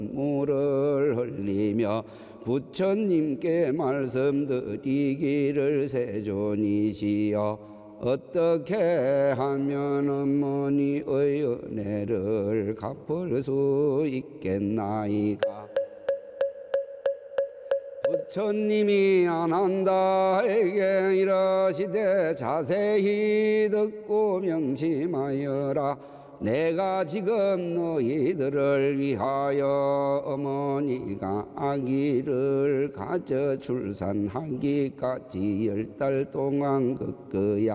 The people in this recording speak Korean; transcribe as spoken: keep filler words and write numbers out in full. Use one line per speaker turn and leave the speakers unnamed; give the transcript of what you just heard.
물을 흘리며 부처님께 말씀드리기를 세존이시여 어떻게 하면 어머니의 은혜를 갚을 수 있겠나이까. 부처님이 아난다에게 이러시되 자세히 듣고 명심하여라. 내가 지금 너희들을 위하여 어머니가 아기를 가져 출산하기까지 열 달 동안 그 거야.